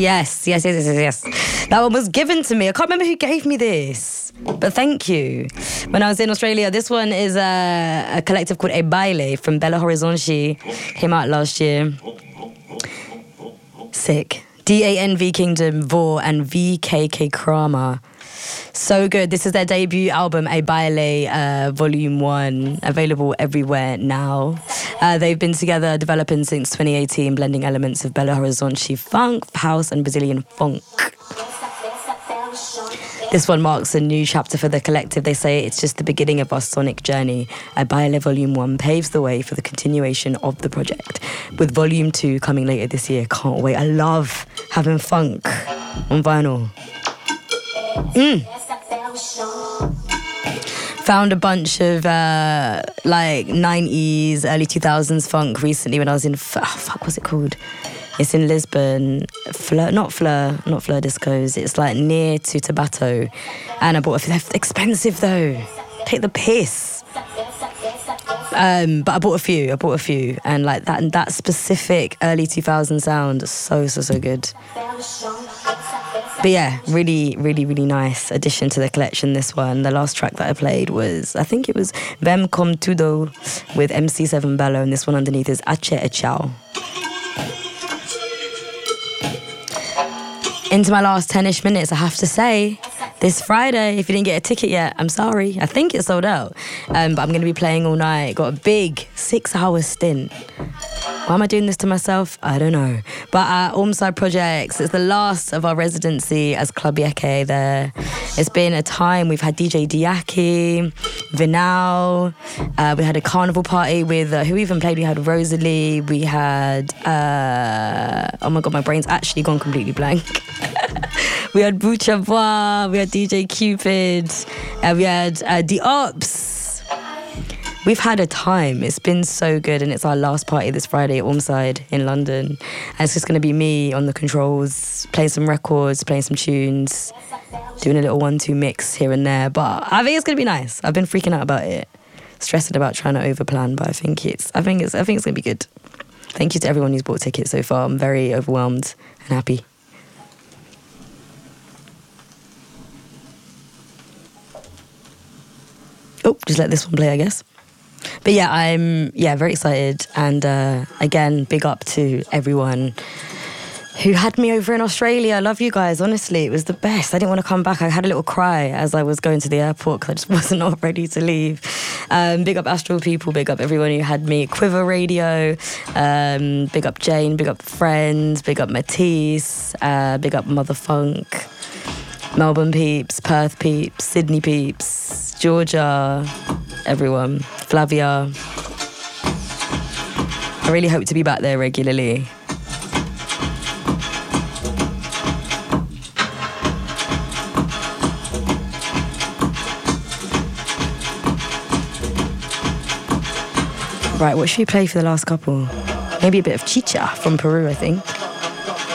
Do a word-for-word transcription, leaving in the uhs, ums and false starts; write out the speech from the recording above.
Yes, yes, yes, yes, yes. That one was given to me. I can't remember who gave me this, but thank you. When I was in Australia, this one is a, a collective called E Baile from Belo Horizonte. Came out last year. Sick. D A N V Kingdom, Vor, and V K K Krama. So good. This is their debut album, E Baile, uh, Volume one, available everywhere now. Uh, they've been together developing since twenty eighteen, blending elements of Belo Horizonte funk, house, and Brazilian funk. This one marks a new chapter for the collective. They say it's just the beginning of our sonic journey. E Baile Volume one paves the way for the continuation of the project, with Volume two coming later this year. Can't wait. I love having funk on vinyl. Mm. Found a bunch of uh, like nineties, early two thousands funk recently when I was in, oh, fuck, what's it called? It's in Lisbon. Fleur, not Fleur, not Fleur Discos. It's like near to Tabato. And I bought a few. They're expensive though. Take the piss. Um, but I bought a few. I bought a few. And like that, and that specific early two thousands sound, so, so, so good. But yeah, really, really, really nice addition to the collection, this one. The last track that I played was, I think it was Vem Com Tudo with M C seven Bello, and this one underneath is Ache e Ciao. Into my last ten-ish minutes, I have to say, this Friday, if you didn't get a ticket yet, I'm sorry. I think it's sold out. Um, but I'm going to be playing all night. Got a big six-hour stint. Why am I doing this to myself? I don't know. But uh, Ormside Projects, it's the last of our residency as Club Yeke there. It's been a time. We've had D J Diaki, Vinal. Uh, we had a carnival party with, uh, who even played? We had Rosalie. We had, uh, oh my God, my brain's actually gone completely blank. We had Boucha Bois. We had D J Cupid. Uh, we had uh, The Ops. We've had a time. It's been so good, and it's our last party this Friday at Ormside in London. And it's just going to be me on the controls, playing some records, playing some tunes, doing a little one-two mix here and there. But I think it's going to be nice. I've been freaking out about it, stressing about trying to overplan, but I think it's. I think it's. I think it's going to be good. Thank you to everyone who's bought tickets so far. I'm very overwhelmed and happy. Oh, just let this one play, I guess. But yeah, I'm yeah very excited, and uh, again, big up to everyone who had me over in Australia. I love you guys, honestly, it was the best. I didn't want to come back. I had a little cry as I was going to the airport because I just wasn't not ready to leave. Um, big up Astral People, big up everyone who had me. Quiver Radio, um, big up Jane, big up Friends, big up Matisse, uh, big up Mother Funk, Melbourne peeps, Perth peeps, Sydney peeps, Georgia, everyone, Flavia. I really hope to be back there regularly. Right, what should we play for the last couple? Maybe a bit of chicha from Peru, I think.